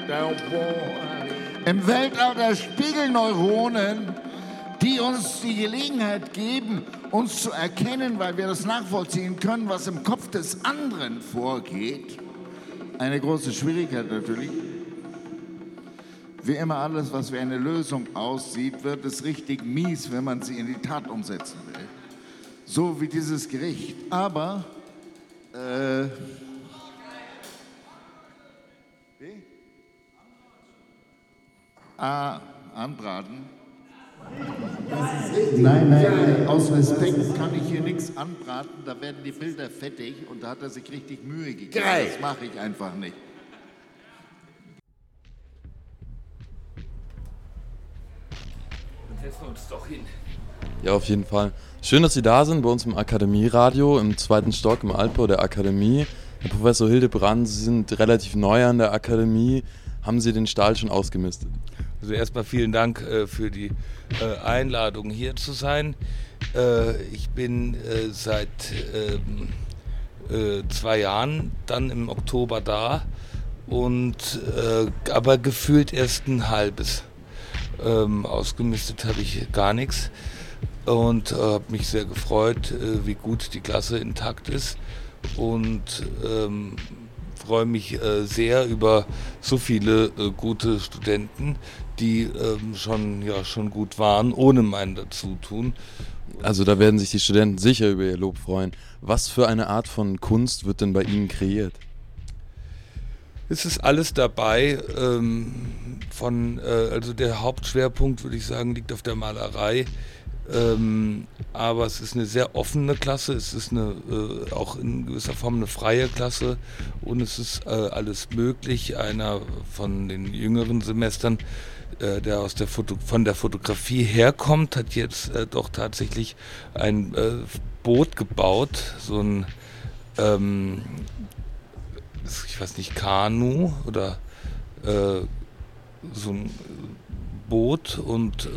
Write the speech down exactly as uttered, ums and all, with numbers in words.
Im Weltall Spiegelneuronen, die uns die Gelegenheit geben, uns zu erkennen, weil wir das nachvollziehen können, was im Kopf des anderen vorgeht. Eine große Schwierigkeit natürlich. Wie immer alles, was wie eine Lösung aussieht, wird es richtig mies, wenn man sie in die Tat umsetzen will. So wie dieses Gericht. Aber, äh... Wie? Ah, anbraten. Das ist richtig. Nein, nein, nein, aus Respekt kann ich hier nichts anbraten, da werden die Bilder fettig und da hat er sich richtig Mühe gegeben. Geil. Das mache ich einfach nicht. Dann setzen wir uns doch hin. Ja, auf jeden Fall. Schön, dass Sie da sind bei uns im Akademieradio, im zweiten Stock im Altbau der Akademie. Herr Professor Hildebrand, Sie sind relativ neu an der Akademie. Haben Sie den Stahl schon ausgemistet? Also erstmal vielen Dank äh, für die äh, Einladung, hier zu sein. Äh, ich bin äh, seit ähm, äh, zwei Jahren dann im Oktober da, und äh, aber gefühlt erst ein halbes. Ähm, ausgemistet habe ich gar nichts und äh, habe mich sehr gefreut, äh, wie gut die Klasse intakt ist, und ähm, freue mich äh, sehr über so viele äh, gute Studenten, die ähm, schon, ja, schon gut waren, ohne mein Dazutun. Also da werden sich die Studenten sicher über ihr Lob freuen. Was für eine Art von Kunst wird denn bei Ihnen kreiert? Es ist alles dabei. Ähm, von, äh, also der Hauptschwerpunkt, würde ich sagen, liegt auf der Malerei. Ähm, aber es ist eine sehr offene Klasse, es ist eine, äh, auch in gewisser Form eine freie Klasse, und es ist äh, alles möglich. Einer von den jüngeren Semestern, äh, der aus der Foto- von der Fotografie herkommt, hat jetzt äh, doch tatsächlich ein äh, Boot gebaut, so ein, ähm, ich weiß nicht, Kanu oder äh, so ein Boot, und